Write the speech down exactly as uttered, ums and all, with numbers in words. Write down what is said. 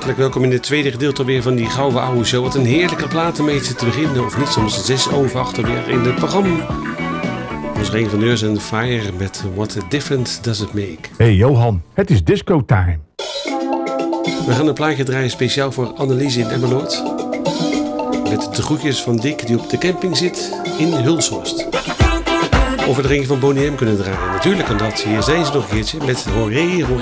hartelijk welkom in het tweede gedeelte weer van die Gouden Oude Show. Wat een heerlijke platenmeter te beginnen, of niet, soms zes over acht weer in het programma. Ons Reen van Earth and Fire met What a Difference Does It Make. Hey Johan, het is disco time. We gaan een plaatje draaien speciaal voor Annelies in Emmeloord. Met de groetjes van Dick die op de camping zit in Hulshorst. Of we de ring van Boney M kunnen draaien. Natuurlijk kan dat. Hier zijn ze nog een keertje met Horé Horé.